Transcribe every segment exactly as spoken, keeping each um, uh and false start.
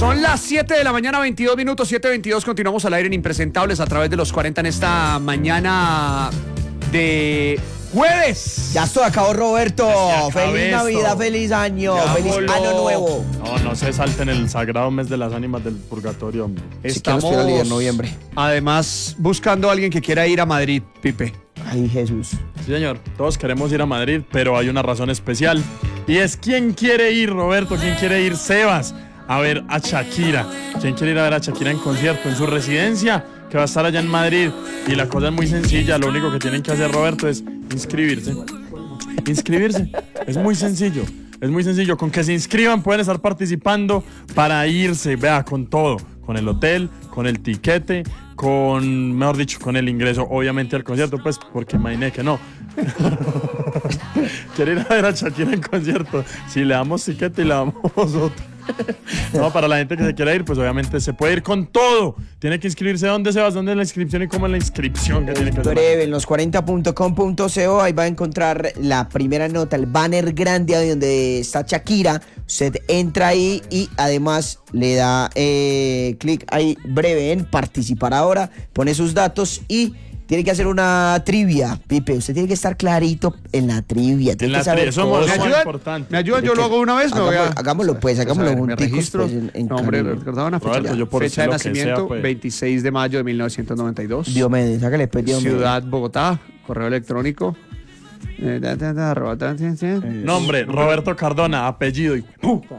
Son las siete de la mañana, veintidós minutos, siete veintidós. Continuamos al aire en Impresentables a través de los cuarenta en esta mañana de jueves. Ya estoy acabó, Roberto. Feliz Navidad, esto. Feliz año, ya feliz voló. Año nuevo. No, no se salten el sagrado mes de las ánimas del purgatorio, hombre. Estamos en noviembre. Además, buscando a alguien que quiera ir a Madrid, Pipe. Ay, Jesús. Sí, señor. Todos queremos ir a Madrid, pero hay una razón especial. Y es ¿quién quiere ir, Roberto? ¿Quién quiere ir, Sebas? A ver a Shakira. ¿Quién quiere ir a ver a Shakira en concierto? En su residencia, que va a estar allá en Madrid. Y la cosa es muy sencilla. Lo único que tienen que hacer, Roberto, es inscribirse. Inscribirse. Es muy sencillo. Es muy sencillo. Con que se inscriban pueden estar participando para irse, vea, con todo. Con el hotel, con el tiquete, con, mejor dicho, con el ingreso, obviamente, al concierto, pues, porque imaginé que no. Quiere ir a ver a Shakira en concierto. Si le damos tiquete y le damos otro. No, para la gente que se quiera ir, pues obviamente se puede ir con todo. Tiene que inscribirse. ¿Dónde se va? ¿Dónde es la inscripción y cómo es la inscripción que tiene que hacer? Breve, en los cuarenta punto com punto co, ahí va a encontrar la primera nota, el banner grande ahí donde está Shakira. Usted entra ahí y además le da eh, clic ahí breve en participar ahora, pone sus datos y tiene que hacer una trivia, Pipe. Usted tiene que estar clarito en la trivia. Tiene en que saber tri- eso es ¿Me ayudan? importante. ¿Me ayudan? Yo lo hago una vez. Me voy a... Hagámoslo pues, hagámoslo ver, junticos. Me registro. Pues, en, en Nombre, camino. recordaba una fecha. Roberto, yo por fecha de lo que nacimiento, sea, pues. veintiséis de mayo de mil novecientos noventa y dos. Diomedes, sácale pues, Diomedes. Ciudad Bogotá, correo electrónico. Eh, da, da, da, arroba, da, da, da. Nombre, Roberto Cardona. Apellido y puta.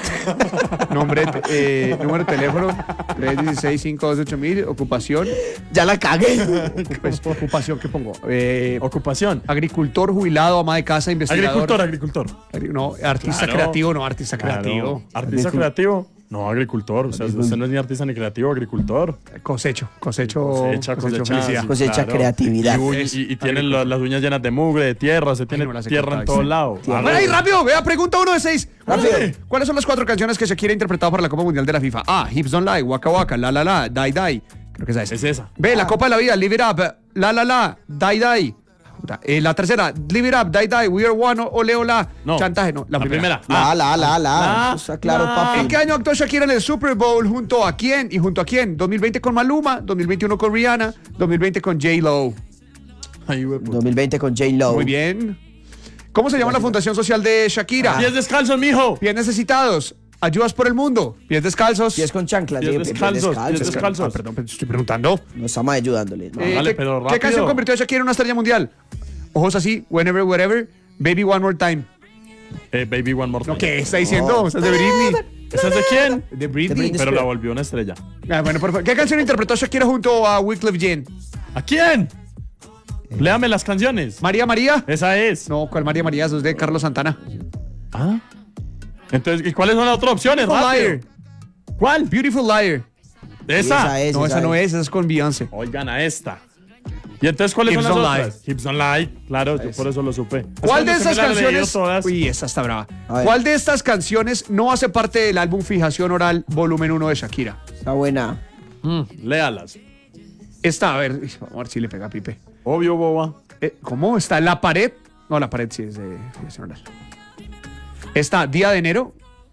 Nombre, eh, número de teléfono tres uno seis, cinco dos ocho mil. Ocupación. Ya la cagué. Pues, ocupación, ¿qué pongo? Eh, Ocupación. agricultor, jubilado, ama de casa, investigador. Agricultor, agricultor. No, artista Claro. creativo, no, artista Claro. creativo. Artista creativo. No, agricultor. O sea, usted no es ni artista ni creativo, agricultor. Cosecho, cosecho, Cosecha, cosecho cosecha, felicidad. sí, Cosecha claro. creatividad. Y, uy, y, y tiene lo- las uñas llenas de mugre, de tierra. Se tiene no las he tierra en cortado, todos sí. lados. Bueno, ahí rápido, vea, pregunta uno de seis. Rápido. ¿Cuáles son las cuatro canciones que Shakira ha interpretado para la Copa Mundial de la FIFA? A. Hips Don't Lie, Waka Waka, La La La, Die Die. Creo que esa es. Es esa. B. La Copa de la Vida, Live It Up, La La La, Die Die. Eh, la tercera, Live It Up, Die Die, We Are One, Ole Ola. No. Chantaje, no. La, La primera. primera. La, la, la, la. La, Está claro, la. papi. ¿En qué año actuó Shakira en el Super Bowl? ¿Junto a quién? ¿Y junto a quién? dos mil veinte con Maluma, dos mil veintiuno con Rihanna, dos mil veinte con J-Lo. Ay, güey, puta. dos mil veinte con J-Lo. Muy bien. ¿Cómo se llama la fundación social de Shakira? Pies descalzos, mijo. Pies necesitados. Ayudas por el mundo. Pies descalzos. Pies con chanclas. Pies sí, descalzos, pies descalzos. Ah, perdón, pero estoy preguntando. No estamos ayudándole. ¿no? Eh, Vale, ¿qué, pero ¿Qué rápido. canción convirtió a Shakira en una estrella mundial? Ojos así, Whenever, Wherever, Baby One More Time. Eh, baby One More Time. ¿No qué está diciendo? ¿Estás de Britney? ¿Esa es de quién? De Britney. De Britney. Pero la volvió una estrella. Ah, bueno, por favor. ¿Qué canción interpretó Shakira junto a Wyclef Jean? ¿A quién? Léame las canciones. ¿María María? Esa es. No, ¿cuál María María? Eso es de Carlos Santana. Ah. Entonces, ¿y cuáles son las otras opciones? Beautiful Rápido. Liar. ¿Cuál? Beautiful Liar. Esa. Esa es. No, esa no es, esa es con Beyoncé. Oigan a esta. ¿Y entonces cuáles Hips son las Don't otras? Hips Don't Lie. Claro, yo por eso lo supe. ¿Cuál de Es que no estas se me la he leído canciones? todas. Uy, esta está brava. A ver. ¿Cuál de estas canciones no hace parte del álbum Fijación Oral Volumen uno de Shakira? Está buena. Mm, léalas. Esta, a ver, vamos a ver si le pega a Pipe. Obvio, boba. Eh, ¿Cómo? ¿Está La Pared? No, La Pared sí es de Fijación Oral. Está Día de Enero,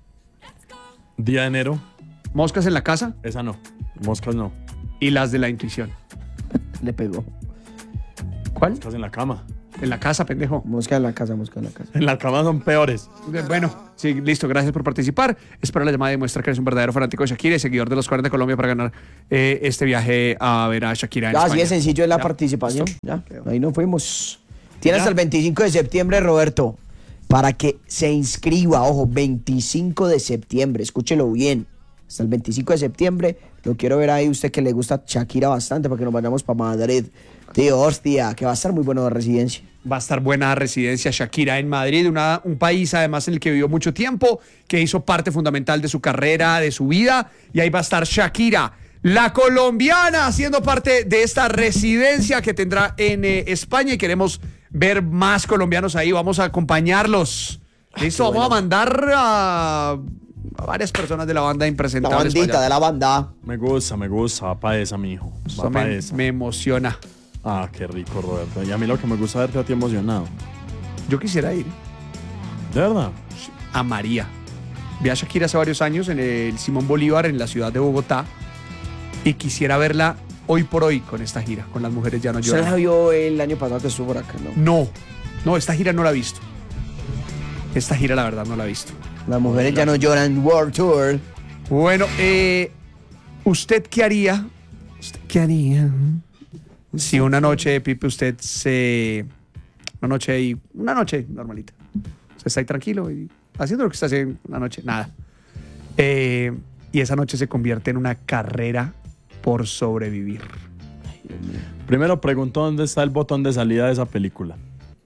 Día de enero. Moscas en la Casa Esa no. Moscas no. y Las de la Intuición. Le pegó. ¿Cuál? Moscas en la cama. En la casa, pendejo. Mosca en la casa, mosca en la casa. En la cama son peores. Eh, Bueno, sí, listo, gracias por participar. Espero la llamada demuestra que eres un verdadero fanático de Shakira y seguidor de los cuarenta de Colombia para ganar eh, este viaje a ver a Shakira en Ya, así España. de sencillo es la Ya, participación. listo. Ya, ahí nos fuimos. Tiene Ya. hasta el veinticinco de septiembre, Roberto, para que se inscriba. Ojo, veinticinco de septiembre, escúchelo bien. Hasta el veinticinco de septiembre, lo quiero ver ahí, usted que le gusta Shakira bastante, para que nos vayamos para Madrid. Tío, hostia, que va a estar muy bueno de residencia. Va a estar buena residencia Shakira en Madrid, una, un país además en el que vivió mucho tiempo, que hizo parte fundamental de su carrera, de su vida, y ahí va a estar Shakira, la colombiana, siendo parte de esta residencia que tendrá en eh, España, y queremos ver más colombianos ahí, vamos a acompañarlos. Listo, vamos a mandar a, a varias personas de la banda La impresentables. bandita de la banda. Me gusta, me gusta. Va pa' esa, mijo. Eso Va pa' me, esa. me emociona. Ah, qué rico, Roberto. Y a mí lo que me gusta verte a ti emocionado. Yo quisiera ir ¿De verdad? a María. Vi a Shakira hace varios años en el Simón Bolívar, en la ciudad de Bogotá, y quisiera verla hoy por hoy con esta gira, con Las Mujeres Ya No ¿Usted la Lloran. vio el año pasado que estuvo por acá, no? No, no, esta gira no la he visto. Esta gira, la verdad, no la he visto. Las Mujeres Ya No Lloran World Tour. Bueno, eh, ¿usted qué haría? ¿Usted qué haría si una noche, Pipe, usted se... Una noche y... Una noche normalita. Usted está ahí tranquilo y haciendo lo que está haciendo una noche, nada. Eh, y esa noche se convierte en una carrera por sobrevivir. Primero pregunto dónde está el botón de salida de esa película.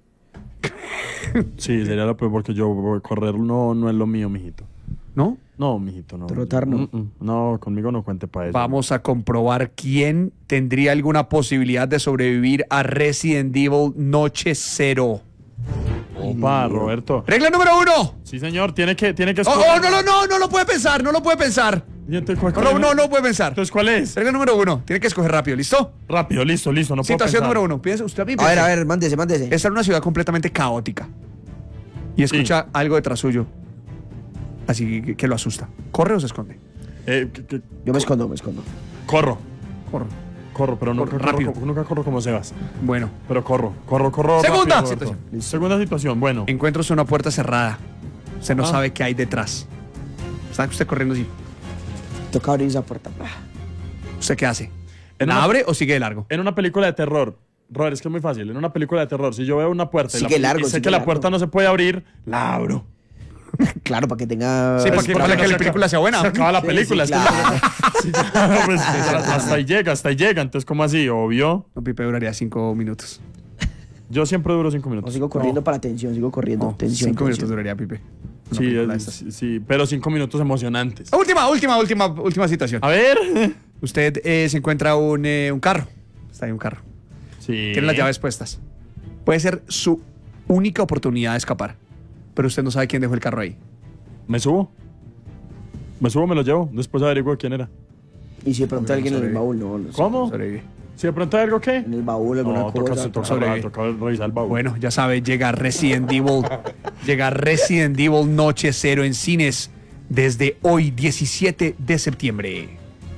Sí, sería lo peor porque yo correr no, no es lo mío, mijito. ¿No? No, mijito, no. Trotar no. Mm, mm. No, conmigo no cuente para eso. Vamos a comprobar quién tendría alguna posibilidad de sobrevivir a Resident Evil Noche Cero. Opa, Roberto. Regla número uno. Sí, señor, tiene que, tiene que Oh, escoger. oh, no, no, no, no lo puede pensar, no lo puede pensar. ¿Y entonces cuál- No, no, cuál- no, no puede pensar. Entonces, ¿cuál es? Regla número uno. Tiene que escoger rápido, ¿listo? Rápido, listo, listo, no puedo Situación pensar. número uno. Piensa usted a mí. A ver, a ver, mándese, mándese. Está en una ciudad completamente caótica. Y escucha algo detrás suyo. Así que, que lo asusta. ¿Corre o se esconde? Eh, que- que- Yo me escondo, me escondo. corro, Corre. corro, pero nunca Corro, corro, rápido. como- nunca corro como Sebas. Bueno, Pero corro, corro, corro. Segunda rápido, Roberto. situación. Segunda situación, bueno. encuentras una puerta cerrada. Usted no Ah. sabe qué hay detrás. Está usted corriendo así. Toca abrir esa puerta. ¿Usted qué hace? En ¿La una- abre o sigue de largo? En una película de terror, Robert, es que es muy fácil. En una película de terror, si yo veo una puerta y, Sigue la, largo, y sé sigue que la largo. puerta no se puede abrir, la abro. Claro, para que tenga... Sí, para que, Porque para que no la se película acaba- sea buena. Se acaba la Sí, película. sí, es que- claro. Sí, ya, pues, hasta ahí llega, hasta ahí llega. Entonces, ¿cómo así? Obvio. No, Pipe duraría cinco minutos. Yo siempre duro cinco No, minutos. sigo corriendo para tensión, sigo corriendo. No, tensión, cinco minutos tensión. duraría, Pipe. Una Sí, película de es- estas. sí, pero cinco minutos emocionantes. Última, última, última, última situación. A ver. Usted eh, se encuentra un, eh, un carro. Está ahí un carro. Sí. Tiene las llaves puestas. Puede ser su única oportunidad de escapar. Pero usted no sabe quién dejó el carro ahí. ¿Me subo? Me subo, me lo llevo. Después averiguo quién era. Y si de pronto alguien en el Sobrevive. baúl, no, no sé. ¿Cómo? Sobrevive. Si de pronto hay algo, ¿qué? En el baúl, alguna No, toca, cosa. toca, sobrevive. toca revisar el baúl. Bueno, ya sabe, llega Resident Evil. Llega Resident Evil Noche Cero en cines desde hoy, diecisiete de septiembre.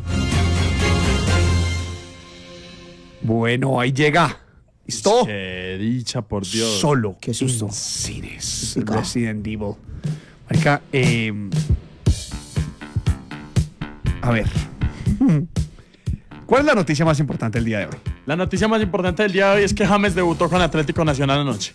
Bueno, ahí llega. ¿Listo? Qué dicha, por Dios. Solo Qué susto. en cines. Sí, Resident Evil. Marica, eh, a ver. ¿Cuál es la noticia más importante del día de hoy? La noticia más importante del día de hoy es que James debutó con Atlético Nacional anoche.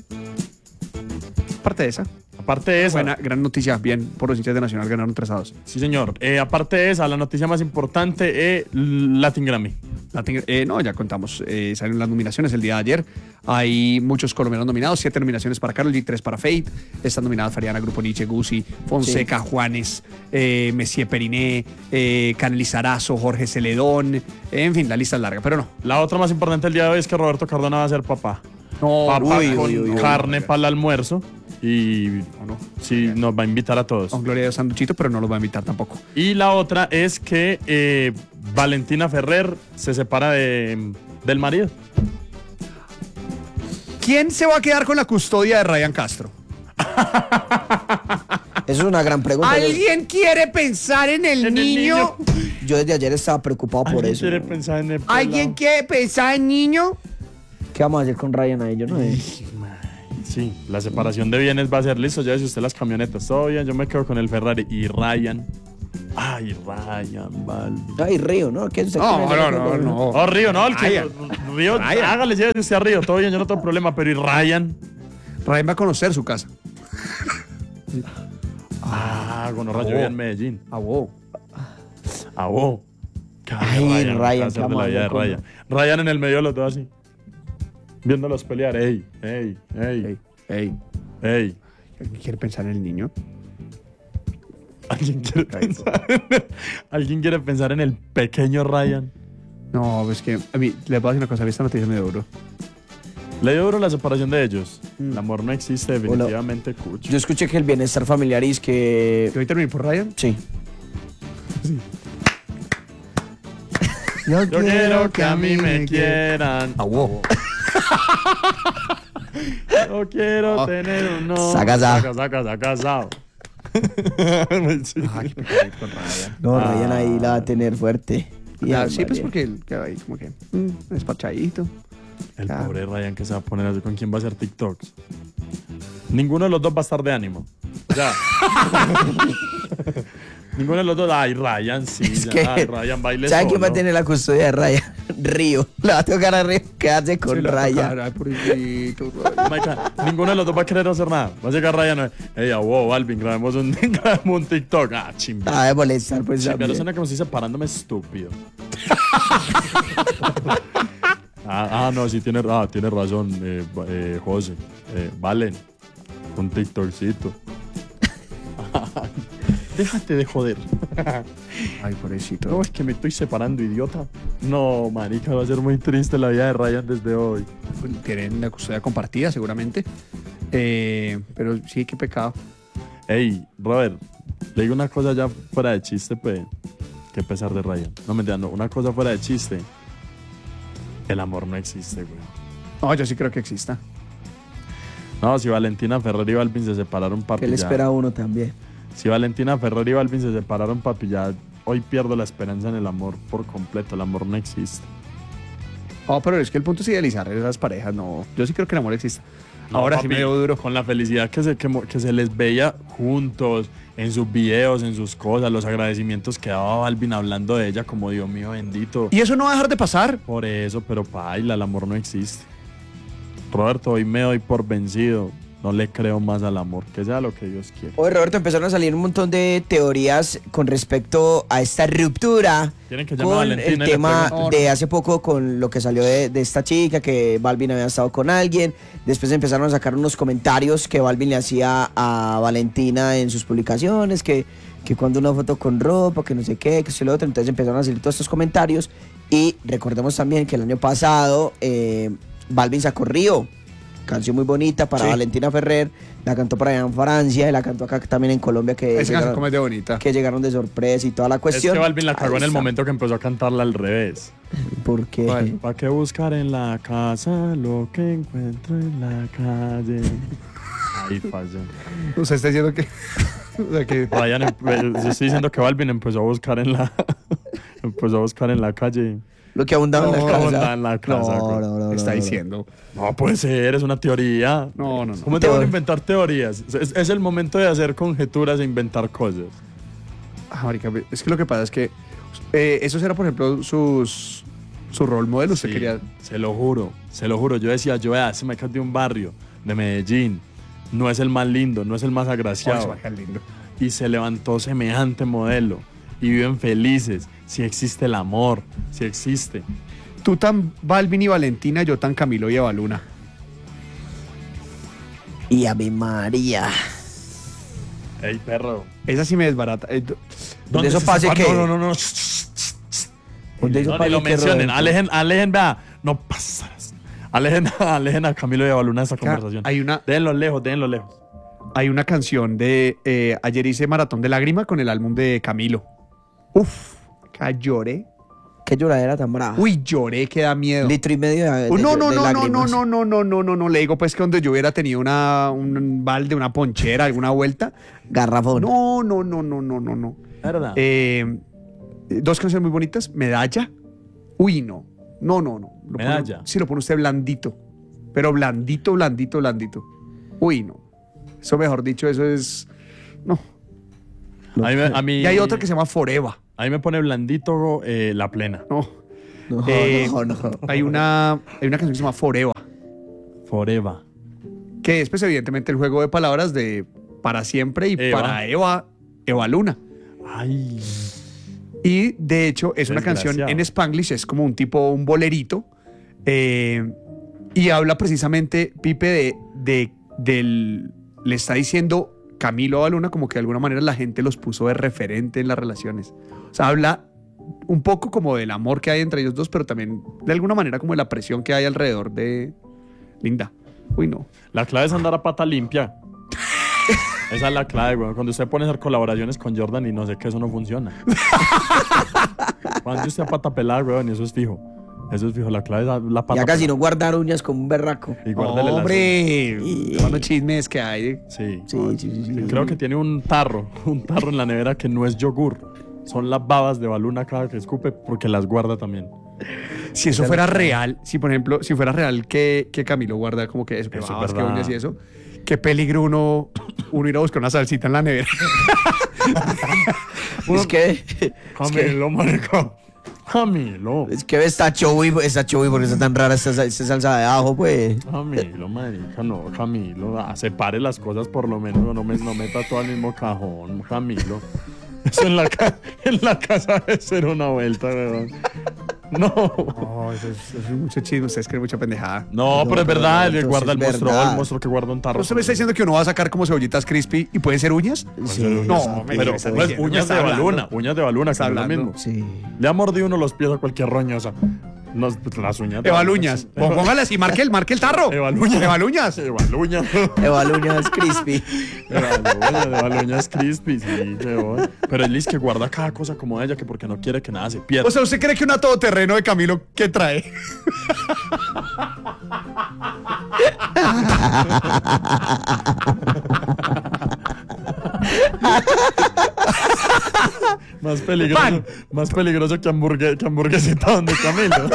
Aparte de esa. Aparte de esa. Buena, gran noticia. Bien, por los hinchas de Nacional ganaron tres a dos. Sí, señor. Eh, aparte de esa, la noticia más importante es Latin Grammy. Latin- eh, no, ya contamos. Eh, salieron las nominaciones el día de ayer. Hay muchos colombianos nominados. Siete nominaciones para Karol G, tres para Fate. Están nominadas Fariana, Grupo Nietzsche, Guzzi, Fonseca, Juanes, eh, Messier Periné, eh, Canel Lizarazo, Jorge Celedón. Eh, en fin, la lista es larga, pero no. La otra más importante del día de hoy es que Roberto Cardona va a ser papá. No, Papá uy, con uy, uy, uy. carne para el almuerzo. Y no, no. sí, nos va a invitar a todos. Con Gloria de Sanduchito, pero no los va a invitar tampoco. Y la otra es que eh, Valentina Ferrer se separa de, del marido. ¿Quién se va a quedar con la custodia de Ryan Castro? Eso es una gran pregunta. ¿Alguien quiere pensar en el, En el niño? niño. Yo desde ayer estaba preocupado por ¿Alguien eso. quiere pensar en el ¿Alguien pelado? quiere pensar en niño? ¿Qué vamos a hacer con Ryan ahí? Yo no sé. Sí, la separación de bienes va a ser listo. Llévese usted las camionetas. Todo bien, yo me quedo con el Ferrari. Y Ryan. Ay, Ryan, Balbi. Ay, Río, ¿no? ¿Qué usted No, quiere? no, no, no. Oh, Río, no, el que. Ryan. Río, Ryan. hágale, llévese usted a Río. Todo bien, yo no tengo problema. Pero ¿y Ryan? Ryan va a conocer su casa. Ah, bueno, Ah, yo wow. vivo en Medellín. Ah, wow. Ah, wow. Ay, Ryan, ¿qué ¿qué hacer de vamos la a vida de hacer con- Ryan? Ryan en el medio de los dos así. Viéndolos pelear. Ey, ey, ey, Ey, ey. ey. ¿Alguien quiere pensar en el niño? ¿Alguien quiere pensar en el, ¿Alguien quiere pensar en el pequeño Ryan? No, es que a mí, les voy a decir una cosa, a mí esta noticia me dio duro. Le dio duro la separación de ellos. Mm. El amor no existe, definitivamente, cucho. Yo escuché que el bienestar familiar es que... ¿Que hoy terminé por Ryan? Sí. Yo quiero que a mí me quieran. Ah, wow. Yo quiero Ah. tener un novio. Saca, saca. saca, saca, saca, saca. Sí. Ay, qué pecadito con Ryan. No, Ah. Ryan ahí la va a tener fuerte. Y Ah, ay, sí, pues María. porque él queda ahí como que mm, despachadito. El Claro. pobre Ryan que se va a poner así, ¿con quién va a hacer TikToks? Ninguno de los dos va a estar de ánimo. Ya. Ninguno de los dos. Ay, Ryan, sí. Es ya. que, Ay, Ryan, baile ¿sabe quién va a solo. tener la custodia de Ryan? Río. Le va a tocar a Río quedarse con Sí, le va a Ryan. tocar, ay, pobrecito, Ryan. Marica, ninguno de los dos va a querer hacer nada. Va a llegar Ryan. Ey, wow, Alvin, grabemos un, grabemos un TikTok. Ah, chimbi. Ah, de molestar, pues. Sí, pero también. suena como si separándome estúpido. ah, ah, no, sí, tiene, ah, tiene razón, eh, eh, José. Eh, Valen, un TikTokcito. Déjate de joder. Ay, pobrecito. No, es que me estoy separando, idiota. No, marica, va a ser muy triste la vida de Ryan desde hoy. Tienen la custodia compartida, seguramente. Eh, pero sí, qué pecado. Ey, Robert, le digo una cosa ya fuera de chiste, pues. Qué pesar de Ryan. No, mentira, no, una cosa fuera de chiste. El amor no existe, güey. No, yo sí creo que exista. No, si Valentina Ferrer y Balvin se separaron, papi, ¿Qué le ya- espera a uno también? Si Valentina Ferrer y Balvin se separaron, papi, ya hoy pierdo la esperanza en el amor por completo. El amor no existe. No, pero es que el punto es idealizar esas parejas, no. Yo sí creo que el amor exista. No, Ahora sí papi, me dio duro. Con la felicidad que se, que, mo- que se les veía juntos, en sus videos, en sus cosas, los agradecimientos que daba Balvin hablando de ella como Dios mío bendito. Y eso no va a dejar de pasar. Por eso, pero paila, el amor no existe. Roberto, hoy me doy por vencido. No le creo más al amor, que sea lo que Dios quiera. Oye, Roberto, empezaron a salir un montón de teorías con respecto a esta ruptura. ¿Quieren que llame a Con Valentina y el le tema pregunte? de hace poco con lo que salió de, de esta chica, que Balvin había estado con alguien. Después empezaron a sacar unos comentarios que Balvin le hacía a Valentina en sus publicaciones, que, que cuando una foto con ropa, que no sé qué, que eso y lo otro. Entonces empezaron a salir todos estos comentarios. Y recordemos también que el año pasado eh, Balvin sacó Río, canción muy bonita para Sí. Valentina Ferrer. La cantó para allá en Francia y la cantó acá también en Colombia, que, Esa canción llegaron, como es de bonita. que llegaron de sorpresa y toda la Es cuestión. que Balvin la cagó Ahí en el está. momento que empezó a cantarla al revés. ¿Por qué? ¿Cuál? ¿Para qué buscar en la casa lo que encuentro en la calle? Ahí falló. Usted está diciendo que. O sea, que. Ryan, empe- yo estoy diciendo que Balvin empezó a buscar en la empezó a buscar en la calle. Lo que abundaba en No, la casa. abundaba en la casa, No, güey. no, no, está no, no. diciendo. No puede ser, es una teoría. No, no, no. ¿Cómo te van a Teor- inventar teorías? Es, es el momento de hacer conjeturas e inventar cosas. Ah, marica, es que lo que pasa es que. Eh, esos eran, por ejemplo, sus. Su rol modelo. Usted Sí, quería. se lo juro, se lo juro. Yo decía, yo vea, ese marica es de un barrio de Medellín. No es el más lindo, no es el más Oh, agraciado. ese marica es lindo. Y se levantó semejante modelo. Y viven felices. Si existe el amor, si existe. Tú tan Balvin y Valentina, yo tan Camilo y Evaluna. Y a mi María. Ey, perro. Esa sí me desbarata. Eh, ¿Dónde eso se pase separa? qué? No, no, no, no. ¿Dónde eso No, ni pase lo qué, mencionen. Roberto? Alejen, alejen, vea. No pasas. Alejen, alejen a Camilo y a Baluna de esta conversación. hay una- Déjenlo lejos, déjenlo lejos. Hay una canción de. eh, ayer hice Maratón de Lágrima con el álbum de Camilo. Uf, que lloré. Qué lloradera tan brava. Uy, lloré, que da miedo. Litro y medio de, de- Uh, no, no, de no, no, no, lágrimas. no, no, no, no, no, no. Le digo pues que donde yo hubiera tenido una, un balde, una ponchera, alguna vuelta. Garrafón. No, no, no, no, no, no, no. ¿Verdad? Eh, dos canciones muy bonitas. Medalla. Uy, no. No, no, no. Lo pone- Medalla. sí, lo pone usted blandito. Pero blandito, blandito, blandito. Uy, no. Eso, mejor dicho, eso es. No. a, mí, me- a mí- Y hay otra que se llama Foreva. A mí me pone blandito eh, la plena. No. No, Eh, no, no. Hay una, hay una canción que se llama Foreva. Forever. Que es, pues, evidentemente, el juego de palabras de para siempre y Eva. para Eva, Eva Luna. Ay. Y de hecho, es una canción Desgraciado. en Spanglish, es como un tipo, un bolerito. eh, y habla precisamente, Pipe, de, de- del. Le está diciendo Camilo a Luna como que de alguna manera la gente los puso de referente en las relaciones. O sea, habla un poco como del amor que hay entre ellos dos, pero también de alguna manera como de la presión que hay alrededor de Linda. Uy, no. La clave es andar a pata limpia. Esa es la clave, güey. Cuando usted pone a hacer colaboraciones con Jordan y no sé qué, eso no funciona. Cuando usted a pata pelada, güey, y eso es fijo. Eso es fijo, la clave es la, la pata. Ya casi pelada. no guardar uñas como un berraco. Y guárdele las Hombre, Y- cuántos chismes que hay. uñas. Sí. Sí, sí, sí, sí. Creo que tiene un tarro, un tarro en la nevera que no es yogur. Son las babas de Baluna cada que escupe porque las guarda también. Si eso fuera real, si por ejemplo, si fuera real que, que Camilo guarda como que eso, que Eso es babas, que verdad. uñas y eso, qué peligro uno, uno ir a buscar una salsita en la nevera. Es que, es que, Camilo, marica. Camilo. es que está chowi, está chowi porque está tan rara esta, sal- esta salsa de ajo, pues. Camilo, marica, no, Camilo. Ah, separe las cosas por lo menos, no, me, no meta todo al mismo cajón, Camilo. Eso en la, ca- en la casa debe ser una vuelta, weón. No. No, eso es, eso es mucho chisme, ustedes creen mucha pendejada. No, No, pero es pero verdad, entonces el guarda el es monstruo, verdad. el monstruo que guarda un tarro. ¿Usted me está diciendo que uno va a sacar como cebollitas crispy y pueden ser uñas? Sí, No, sí, me- Pero me está pues, diciendo, me uñas está de hablando. baluna, uñas de baluna, Está que no es lo hablando. mismo. sí. Le ha mordido uno los pies a cualquier roñosa. No, pues, las uñas. de Evaluñas. baluna. Póngale así, marque el, marque el tarro. Evaluñas. Evaluñas. Evaluñas. Evaluñas crispy. Evaluñas, evaluñas crispy, sí, huevón. Pero es Liz que guarda cada cosa como ella, que porque no quiere que nada se pierda. O sea, ¿usted cree que una todoterreno de Camilo qué trae? Más peligroso, Pan. más peligroso que, hamburgue, que hamburguesita donde Camilo.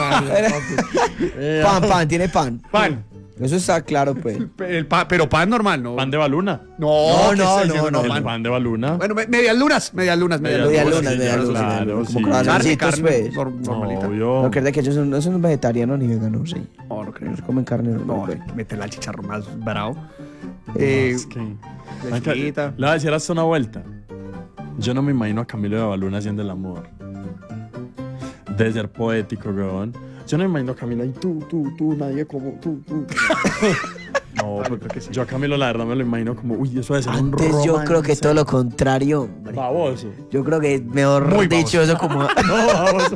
Eh, Pan, pan, tiene pan. Pan. Eso está claro, pues. El pa- pero pan normal, ¿no? Pan de baluna. No, No, ¿qué no, está no, diciendo? no, El pan. pan de baluna. Bueno, me- medias lunas, medias lunas, medias Media lunas. luna, sí, media claro, luna. claro, Como sí. Carne, croissancitos, carne, pues. nor- normalita. Obvio. No, que que ellos son, esos no vegetarianos ni veganos, sí. No, no creo. Ellos comen carne normal, No, pues. meterle al chicharrón más bravo. Eh, Es que- lechuguita. Le voy a decir hasta una vuelta. Yo no me imagino a Camilo de Baluna haciendo el amor. Debe ser poético, weón. Yo no me imagino a Camilo y tú, tú, tú, nadie como tú, tú. No, porque yo a Camilo la verdad me lo imagino como, uy, eso debe ser un Antes yo romance. creo que todo lo contrario, hombre. Baboso. Yo creo que mejor Muy dicho eso como No, baboso.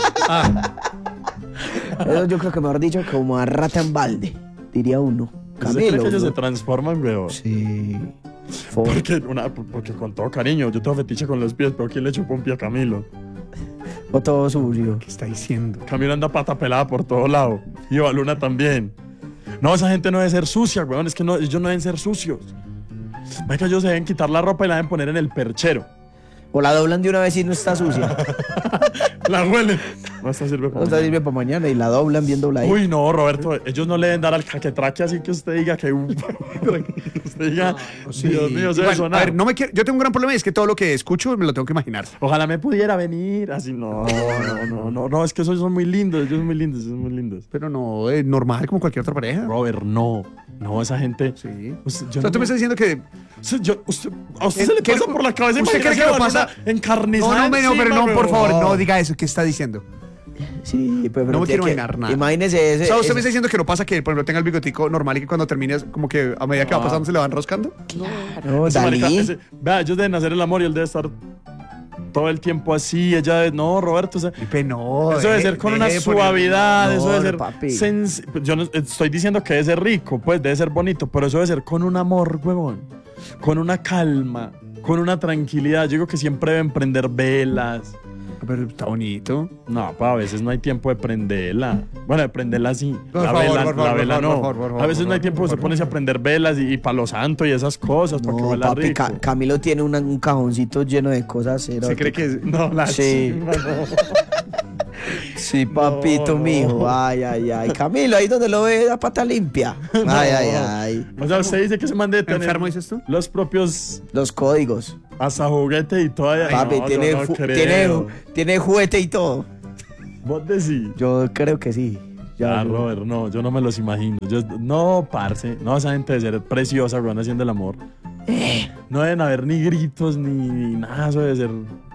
eso yo creo que mejor dicho como a rata en balde, diría uno. ¿Usted cree Camilo. que ellos ¿no? se transforman, weón? Sí. Fo- Porque, una, porque con todo cariño, yo tengo fetiche con los pies, pero ¿quién le chupó un pie a Camilo? O todo sucio. ¿Qué está diciendo? Camilo anda pata pelada por todo lado. Y Baluna también. No, esa gente no debe ser sucia, weón. Es que no, ellos no deben ser sucios. Es que ellos se deben quitar la ropa y la deben poner en el perchero. O la doblan de una vez y no está sucia. La huelen. No, esta sirve para No está sirve para mañana y la doblan bien dobladita. Uy, no, Roberto. Ellos no le deben dar al caquetraque así que usted diga que... usted diga, Dios mío, se debe Igual, sonar. a ver, no me quiero, yo tengo un gran problema y es que todo lo que escucho me lo tengo que imaginar. Ojalá me pudiera venir. Así, no, no, no, no, no. Es que esos son muy lindos. Ellos son muy lindos, ellos son muy lindos. Pero no, es normal como cualquier otra pareja. Robert, no. No, esa gente... Sí. Usted- O yo sea, no tú me me- estás diciendo que... Usted, yo- usted- a usted Eh, se le ¿qué pasa no- por la cabeza. ¿Usted cree que imaginarse lo a pasa? Baluna encarnizada No, no, no, pero encima, no, por favor, weón. no diga eso. ¿Qué está diciendo? Sí, pues, pero No me tiene quiero que- imaginar nada. Imagínese ese. O sea, usted me ese- está diciendo que no pasa que, por ejemplo, tenga el bigotico normal y que cuando termine, como que a medida que va Ah. pasando se le van roscando. No, Ese marica, Dalí. ese- vea, ellos deben hacer el amor y él debe estar todo el tiempo así. Ella debe, no, Roberto, o sea, Pipe, no. eso debe deje- ser con una deje de poner- suavidad, no, eso debe no, ser papi. sensi- Yo no estoy diciendo que debe ser rico, pues debe ser bonito, pero eso debe ser con un amor, huevón, con una calma, con una tranquilidad. Yo digo que siempre deben prender velas. Pero está bonito. No, pues a veces no hay tiempo de prenderla. Bueno, de prenderla sí. Por la favor, vela, por la favor, vela por no. favor, por favor, a veces por no hay favor, tiempo, por se favor. pones a prender velas y, y palo santo y esas cosas para que No, huela papi, rico. Ca- Camilo tiene una- un cajoncito lleno de cosas. ¿Se eróticas. cree que es- No, la Sí. chimba, no. Sí, papito No, no. mijo. Ay, ay, ay. Camilo, ahí donde lo ve, la pata limpia. Ay, ay, ay. O sea, usted dice que se mande de tener ¿Enfermo dices tú? los propios Los códigos. hasta juguete y todo. Ay, Papi, no, tiene, yo no fu- creo. tiene, tiene juguete y todo. Vos decís. Yo creo que sí. Ya, Ah, Robert, no, yo no me los imagino. Yo, no, parce. No, esa gente debe ser preciosa, weón, haciendo el amor. Eh. No deben haber ni gritos ni, ni nada. Eso debe ser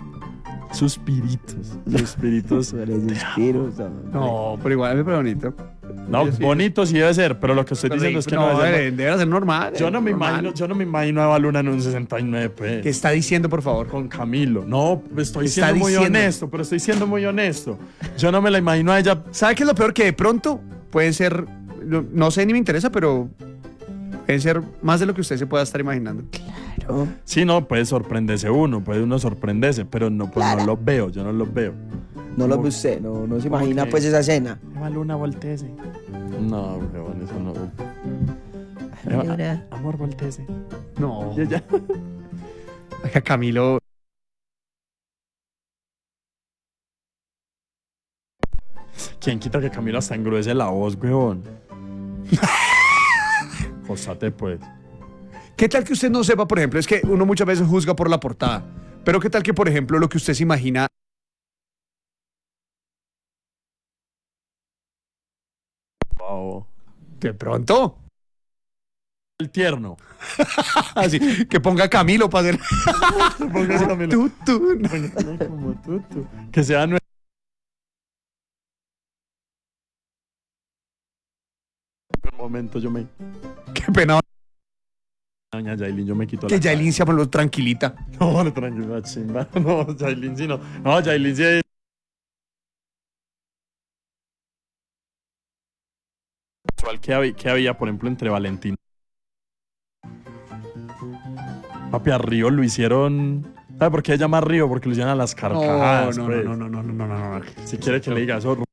suspiritos. Suspiritos. Sobre suspiros, no. No, pero igual me parece bonito. No, Yo sí- bonito sí debe ser, pero lo que estoy Pero diciendo es que no, no, debe ser. debe, debe ser normal. Yo no me normal. imagino, yo no me imagino a Eva Luna en un sesenta y nueve, pues. ¿Qué está diciendo, por favor? Con Camilo. No, estoy ¿Qué está siendo muy diciendo? honesto, pero estoy siendo muy honesto. Yo no me la imagino a ella. ¿Sabe qué es lo peor? Que de pronto pueden ser, no, no sé ni me interesa, pero pueden ser más de lo que usted se pueda estar imaginando. Claro. Sí, no, puede sorprenderse uno, puede uno sorprenderse, pero no, pues no los veo, yo no los veo. No lo ¿Cómo? ve usted, no, no se ¿Cómo imagina que? pues esa escena. Eva Luna, volteese. No, weón, eso no. Eva Eva, Luna. a- amor, volteese. No. Y ella. Oiga, Camilo. ¿Quién quita que Camilo hasta engruese la voz, weón? Josate, pues. ¿Qué tal que usted no sepa, por ejemplo, es que uno muchas veces juzga por la portada, pero qué tal que, por ejemplo, lo que usted se imagina Wow. de pronto, El tierno. así, que ponga Camilo para hacer Póngase Camilo. tú, tú. Póngase como tú, tú. Que sea nuestro. Un momento, yo me. Qué pena Doña Yailin, yo me quito que la Yailin se lo tranquilita. cara. No, no, tranquila, chimba. No, Yailin sí no. No, Yailin sí es. ¿Qué había, qué había, por ejemplo, entre Valentín? Papi, a Río lo hicieron. ¿Sabe por qué se llama Río? Porque lo hicieron a las No, carcajadas. no, pues. no, no, no, no, no, no, no. Si quiere que le diga eso,